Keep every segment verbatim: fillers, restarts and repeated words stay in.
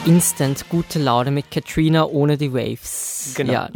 instant gute Laune mit Katrina ohne die Waves. Genau. Ja.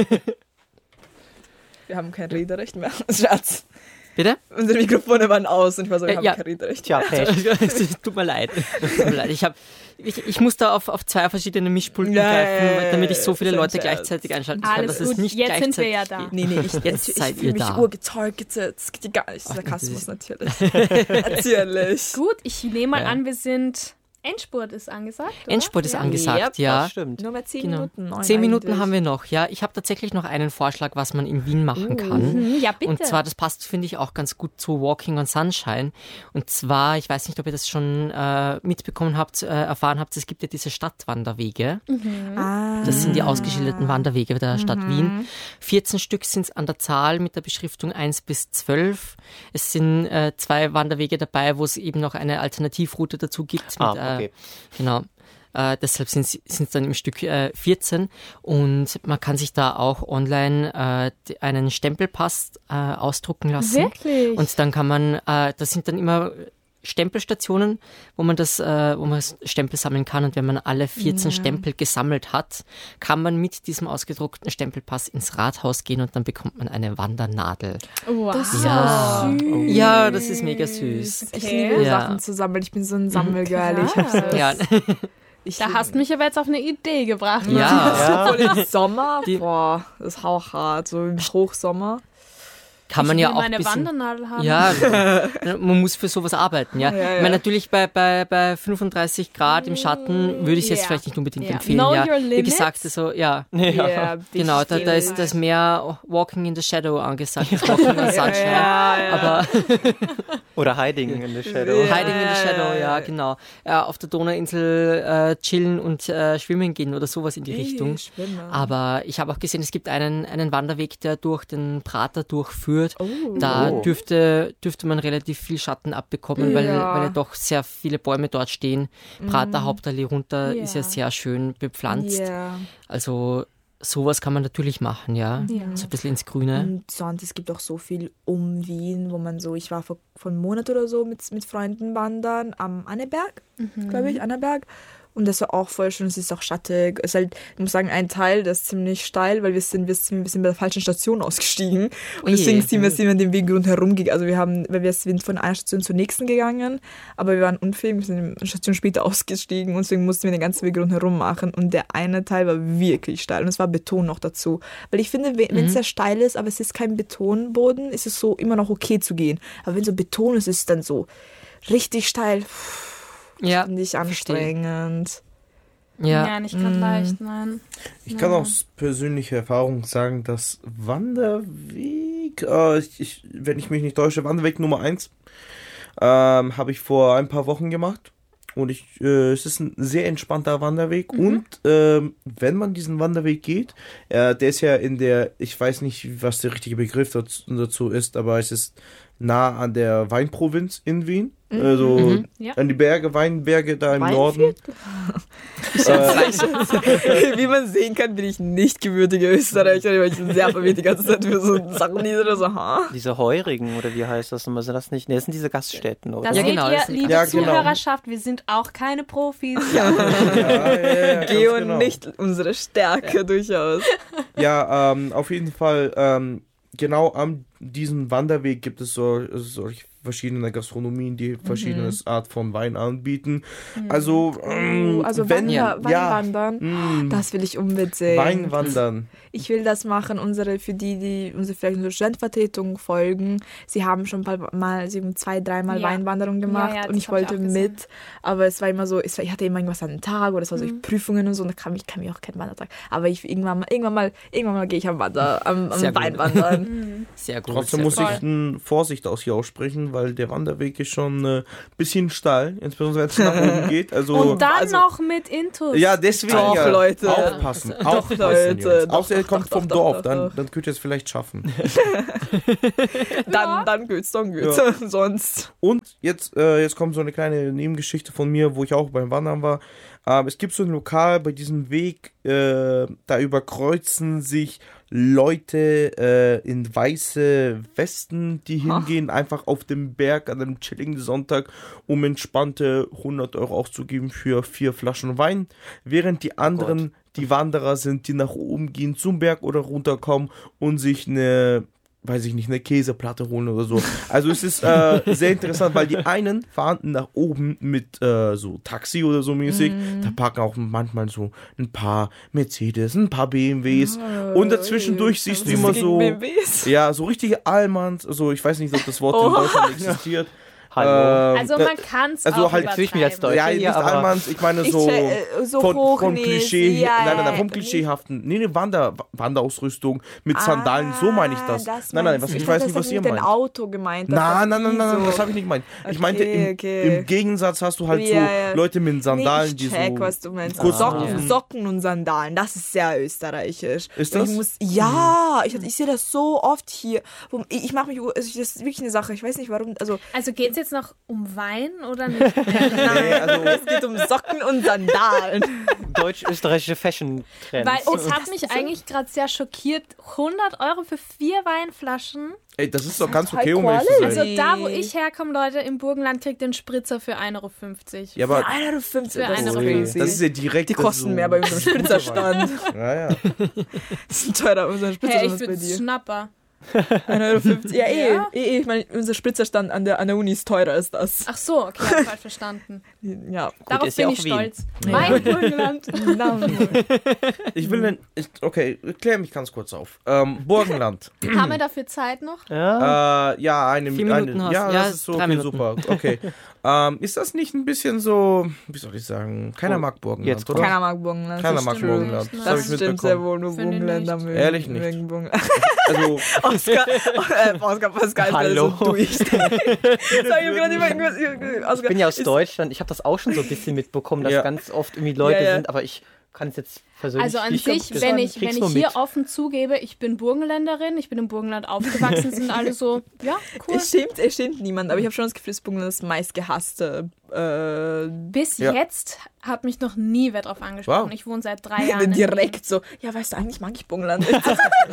Wir haben kein Rederecht mehr. Schatz. Bitte? Unsere Mikrofone waren aus und ich war so, wir Äh, haben ja. kein Rederecht. Tja, Pech. Tut mir leid. Tut mir leid. Ich, hab, ich, ich muss da auf, auf zwei verschiedene Mischpulten Ja, greifen, ja, ja, damit ich so ja, viele ja, Leute ja. gleichzeitig einschalten kann, Alles dass es gut, nicht jetzt gleichzeitig sind wir ja da. geht. Nee, nee, ich, Jetzt ich, seid ich fühle ihr mich da. urgetargetet. Das geht gar nicht. Ach, Sarkasmus das natürlich. Natürlich. Gut, ich nehme mal Ja. an, wir sind... Endspurt ist angesagt, oder? Endspurt ist Ja. angesagt, Yep, ja. das stimmt. Nur mehr zehn Genau. Minuten. Neun Zehn Minuten eigentlich. haben wir noch, ja. Ich habe tatsächlich noch einen Vorschlag, was man in Wien machen kann. Mhm, ja, bitte. Und zwar, das passt, finde ich, auch ganz gut zu Walking on Sunshine. Und zwar, ich weiß nicht, ob ihr das schon äh, mitbekommen habt, äh, erfahren habt, es gibt ja diese Stadtwanderwege. Ah. Das sind die ausgeschilderten Wanderwege der Stadt Wien. vierzehn Stück sind es an der Zahl mit der Beschriftung eins bis zwölf. Es sind äh, zwei Wanderwege dabei, wo es eben noch eine Alternativroute dazu gibt. Mit, Ah, okay. äh, genau. Äh, deshalb sind es dann im Stück äh, vierzehn und man kann sich da auch online äh, einen Stempelpass äh, ausdrucken lassen. Wirklich? Und dann kann man, äh, das sind dann immer Stempelstationen, wo man das, äh, wo man Stempel sammeln kann. Und wenn man alle vierzehn Ja. Stempel gesammelt hat, kann man mit diesem ausgedruckten Stempelpass ins Rathaus gehen und dann bekommt man eine Wandernadel. Wow. Das ist Ja. so süß. Ja, das ist mega süß. Ich Okay. liebe Ja. Sachen zu sammeln. Ich bin so ein Sammelgirl. Ich hab so, Ja, ich Da hast du mich aber jetzt auf eine Idee gebracht. ja. Ja. voll im Sommer. Die- Boah, das ist auch hart. So im Hochsommer. kann man ich ja will auch meine ein bisschen... Wandernadel haben. Ja, man muss für sowas arbeiten, ja. Ja, ja. Ich meine, natürlich bei, bei, bei fünfunddreißig Grad im Schatten würde ich es jetzt Ja. vielleicht nicht unbedingt Ja. empfehlen. Know ja. your Wie limits. gesagt, also, ja. Ja, Genau, da, da ist das mehr Walking in the Shadow angesagt, als Walking on Sunshine. Ja, ja. Aber Oder Hiding in the Shadow. Ja. Hiding in the Shadow, ja, genau. Äh, auf der Donauinsel äh, chillen und äh, schwimmen gehen oder sowas in die Richtung. Schwimmen. Aber ich habe auch gesehen, es gibt einen, einen Wanderweg, der durch den Prater durchführt. Oh. Da Oh. dürfte, dürfte man relativ viel Schatten abbekommen, weil, Ja. weil ja doch sehr viele Bäume dort stehen. Prater Hauptallee runter Ja. ist ja sehr schön bepflanzt. Ja. Also sowas kann man natürlich machen, ja. Ja. So ein bisschen ins Grüne. Und sonst, es gibt auch so viel um Wien, wo man so, ich war vor, vor einem Monat oder so mit, mit Freunden wandern am Anneberg, glaube ich, Anneberg. Und das war auch voll schön, es ist auch schattig. Es ist halt, ich muss sagen, ein Teil, das ist ziemlich steil, weil wir sind, wir sind, wir sind bei der falschen Station ausgestiegen. Und Ui. deswegen sind wir, sind wir den Weg rundherum gegangen. Also wir haben, weil wir sind von einer Station zur nächsten gegangen, aber wir waren unfähig, wir sind eine Station später ausgestiegen und deswegen mussten wir den ganzen Weg rundherum machen. Und der eine Teil war wirklich steil und es war Beton noch dazu. Weil ich finde, wenn es sehr steil ist, aber es ist kein Betonboden, ist es so immer noch okay zu gehen. Aber wenn so Beton ist, ist es dann so richtig steil. Ja, Finde ich verstehe. anstrengend. Ja. Ja, nicht gerade leicht, nein. Ich kann aus persönlicher Erfahrung sagen, dass Wanderweg, äh, ich, ich, wenn ich mich nicht täusche, Wanderweg Nummer eins ähm, habe ich vor ein paar Wochen gemacht. Und ich, äh, es ist ein sehr entspannter Wanderweg. Und ähm, wenn man diesen Wanderweg geht, äh, der ist ja in der, ich weiß nicht, was der richtige Begriff dazu, dazu ist, aber es ist nah an der Weinprovinz in Wien. Also Mhm. Ja. an die Berge, Weinberge da im Weinviertel? Norden. Wie man sehen kann, bin ich nicht gebürtige Österreicherin, weil ich bin sehr verwirrt die ganze Zeit für so Sachen, die sind so, ha? Diese Heurigen, oder wie heißt das nochmal? Sind das nicht? Ne, das sind diese Gaststätten, oder? Da Ja, seht genau, ihr, das sind- liebe Ja, genau. Zuhörerschaft, wir sind auch keine Profis. Ja, ja, ja, ganz Geo genau. nicht unsere Stärke durchaus. Ja, ähm, auf jeden Fall, ähm, genau an diesem Wanderweg gibt es so, solche verschiedene Gastronomien, die verschiedene Art von Wein anbieten. Also, ähm, Also wenn, Wander, ja, Weinwandern, mh, das will ich unbedingt sehen. Weinwandern. Ich will das machen, unsere, für die, die unsere vielleicht unsere Studentenvertretung folgen. Sie haben schon ein paar Mal, sie haben zwei, dreimal Ja. Weinwanderung gemacht Ja, ja, das und ich hab ich wollte auch gesehen. mit, aber es war immer so, es war, ich hatte immer irgendwas an den Tag oder es war so Mhm. Prüfungen und so und da kam ich, kam ich auch kein Wandertag. Aber ich irgendwann mal, irgendwann mal, irgendwann mal gehe ich am Wander, am, am Sehr gut. Weinwandern. Sehr gut. Trotzdem sehr muss gut. ich ein Vorsicht aus hier aussprechen, weil der Wanderweg ist schon ein äh, bisschen steil, insbesondere wenn es nach oben geht. Also, Und dann also- noch mit Intus. ja, deswegen Doch, ja, Leute. aufpassen. Doch, aufpassen, Leute. Jungs. Doch, Außer er doch, kommt doch, vom doch, Dorf, doch, dann, doch. dann könnt ihr es vielleicht schaffen. Dann, dann geht's, dann geht's. Sonst. Und jetzt, äh, jetzt kommt so eine kleine Nebengeschichte von mir, wo ich auch beim Wandern war. Ähm, es gibt so ein Lokal bei diesem Weg, äh, da überkreuzen sich Leute äh, in weiße Westen, die hingehen, einfach auf dem Berg an einem chilligen Sonntag, um entspannte hundert Euro auszugeben für vier Flaschen Wein, während die anderen die Wanderer sind, die nach oben gehen zum Berg oder runterkommen und sich eine, weiß ich nicht, eine Käseplatte holen oder so. Also es ist äh, sehr interessant, weil die einen fahren nach oben mit äh, so Taxi oder so mäßig, mm. da parken auch manchmal so ein paar Mercedes, ein paar B M Ws oh, und dazwischendurch oh, siehst du immer so, B M Ws? Ja, so richtige Allmanns, so ich weiß nicht, ob das Wort oh. in Deutschland existiert. Hallo. Also man kann es also auch halt übertreiben. Mich als Deutsche ja, nicht Allmanns, ich meine so, ich, äh, so von, von Klischee, ja, nein, nein, nein, vom Klischeehaften, nee, eine Wander, Wanderausrüstung mit Sandalen, ah, so meine ich das. das nein, nein, was, ich, ich weiß nicht, was ihr meint. Auto gemeint. Nein, nein, nein, nein, so. Das habe ich nicht gemeint. Ich okay, meinte, im, okay. im Gegensatz hast du halt ja, so ja. Leute mit Sandalen, nee, ich check, die so... was du meinst. Kurz Socken, ja. Socken und Sandalen, das ist sehr österreichisch. Ist das? Ich muss, ja, ich, ich sehe das so oft hier. Ich mache mich, also das ist wirklich eine Sache, ich weiß nicht warum. Also, also geht es jetzt noch um Wein? Oder nicht? Nein, also es geht um Socken und Sandalen. Deutsch-österreichische Fashion-Trends. Weil es hat mich eigentlich gerade sehr schockiert. hundert Euro für vier Weinflaschen. Ey, das ist doch ganz okay, um ehrlich zu sein. Also da, wo ich herkomme, Leute, im Burgenland kriegt ihr einen Spritzer für ein Euro fünfzig. Ja, aber für ein Euro fünfzig? Für ein Euro fünfzig. Das ist ja direkt die kosten so mehr bei unserem Spritzerstand. Ja, ja. Das ist ein teurer unser Spritzerstand hey, ich bei dir. Schnapper. ein Euro fünfzig. Ja, eh, ja. eh, ich meine, unser Spritzerstand an der, an der Uni ist teurer als das. Ach so, okay, hab falsch verstanden. Ja. Gut, darauf bin ja ich stolz. Ja. Mein Burgenland. Ich will denn, ich, okay, klär mich ganz kurz auf. Ähm, Burgenland. Haben wir dafür Zeit noch? Ja, äh, ja eine Minute. Ja, ja, das ist so okay, super. Okay. ähm, ist das nicht ein bisschen so, wie soll ich sagen, keiner mag Burgenland, Jetzt, oder? Keiner mag Burgenland. Keiner mag Burgenland. Das, das ich stimmt sehr wohl, nur Burgenländer mögen. Ehrlich nicht. Also, Oscar, äh, Oscar Pascal, hallo. So durch. Ich bin ja aus Deutschland, ich habe das auch schon so ein bisschen mitbekommen, dass ja. ganz oft irgendwie Leute ja, ja. sind, aber ich kann es jetzt persönlich Also an nicht sich, wenn ich, wenn ich hier mit. offen zugebe, ich bin Burgenländerin, ich bin im Burgenland aufgewachsen, sind alle so, ja, cool. Es stimmt, es stimmt niemand, aber ich habe schon das Gefühl, das Burgenland ist das meistgehasste. Äh, Bis ja. jetzt hat mich noch nie wer drauf angesprochen. Wow. Ich wohne seit drei Jahren. Direkt so, ja, weißt du, eigentlich mag ich Burgenland. ja.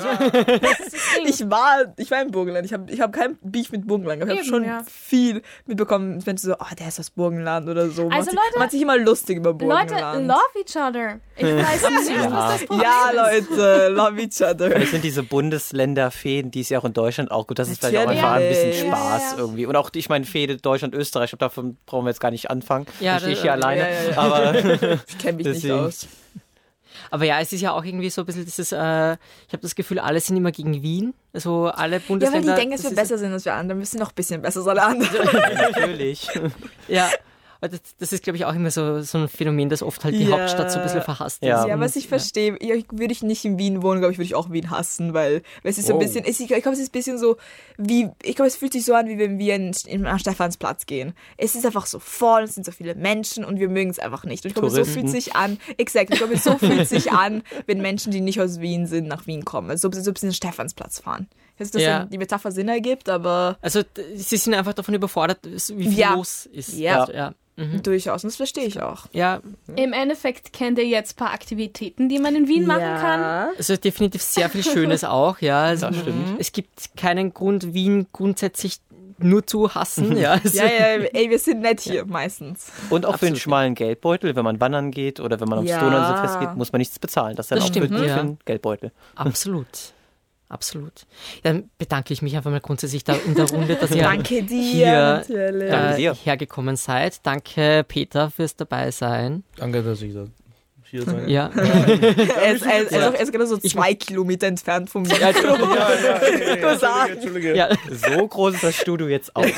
ich, war, ich war im Burgenland, ich habe ich hab kein Beef mit Burgenland, aber ich habe schon ja. viel mitbekommen, wenn du so, oh, der ist aus Burgenland oder so. Also man, Leute, man hat sich immer lustig über Burgenland. Leute, love each other. Ich weiß nicht, ja. was das Problem ja, Leute, love each other. Das sind diese Bundesländer-Fäden, die es ja auch in Deutschland auch gut. Das ist vielleicht auch einfach ein bisschen Spaß ja, ja. irgendwie. Und auch, ich meine, Fäde Deutschland, Österreich, davon brauchen wir jetzt gar nicht anfangen. Ja, ich stehe hier alleine. Ja, ja, ja. Aber ich kenne mich deswegen. nicht aus. Aber ja, es ist ja auch irgendwie so ein bisschen dieses, äh, ich habe das Gefühl, alle sind immer gegen Wien. Also alle Bundesländer. Ja, weil die denken, dass wir besser sind als wir anderen. Wir sind noch ein bisschen besser als alle anderen. Ja, natürlich. Ja. Das, das ist, glaube ich, auch immer so, so ein Phänomen, dass oft halt die ja. Hauptstadt so ein bisschen verhasst ja. ist. Ja, was ich verstehe, ja, würde ich nicht in Wien wohnen, glaube ich, würde ich auch Wien hassen, weil, weil es ist so ein bisschen, es, ich glaube, es ist ein bisschen so, wie, ich glaube, es fühlt sich so an, wie wenn wir in, in, an Stephansplatz gehen. Es ist einfach so voll, es sind so viele Menschen und wir mögen es einfach nicht. Und ich glaube, so fühlt es sich an, exakt, ich glaube, so fühlt es sich an, wenn Menschen, die nicht aus Wien sind, nach Wien kommen. Also, so, so ein bisschen Stephansplatz fahren. Ich weiß nicht, dass ja. die Metapher Sinn ergibt, aber... Also, sie sind einfach davon überfordert, wie viel ja. los ist. Ja, also, ja. Mhm. Durchaus, und das verstehe ich auch. Ja. Im Endeffekt kennt ihr jetzt ein paar Aktivitäten, die man in Wien ja. machen kann. Also definitiv sehr viel Schönes auch, ja. Also das stimmt. Es gibt keinen Grund, Wien grundsätzlich nur zu hassen. Ja, also ja, ja, ey, wir sind nett hier, ja. meistens. Und auch Absolut. Für einen schmalen Geldbeutel, wenn man wandern geht oder wenn man aufs ja. Donauinselfest geht, muss man nichts bezahlen. Das ist dann das auch stimmt, für, ja. für einen Geldbeutel. Absolut. Absolut. Dann bedanke ich mich einfach mal grundsätzlich da in der Runde, dass ihr Danke dir, hier äh, hergekommen seid. Danke, Peter, fürs Dabeisein. Danke, dass ich da hier sein Ja. er ist, er ist, er ist gerade so zwei ich Kilometer entfernt vom Mikro. Ja, ja, ja, Entschuldige, Entschuldige. Ja. So groß ist das Studio jetzt auch.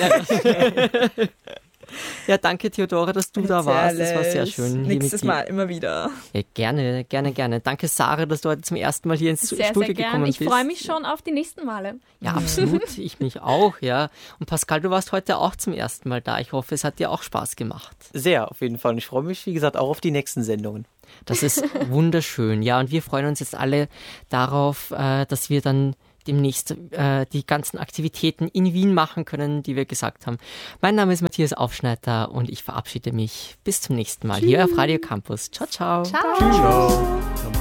Ja, danke, Theodora, dass du Erzähl da warst. Das war sehr schön. Nächstes Mal immer wieder. Ja, gerne, gerne, gerne. Danke, Sarah, dass du heute zum ersten Mal hier ins sehr, Studio sehr gekommen bist. bist. Ich freue mich schon auf die nächsten Male. Ja, absolut. Ich mich auch, ja. Und Pascal, du warst heute auch zum ersten Mal da. Ich hoffe, es hat dir auch Spaß gemacht. Sehr, auf jeden Fall. Und ich freue mich, wie gesagt, auch auf die nächsten Sendungen. Das ist wunderschön. Ja, und wir freuen uns jetzt alle darauf, dass wir dann demnächst äh, die ganzen Aktivitäten in Wien machen können, die wir gesagt haben. Mein Name ist Matthias Aufschneider und ich verabschiede mich. Bis zum nächsten Mal Tschüss. Hier auf Radio Campus. Ciao, ciao. Ciao. Ciao.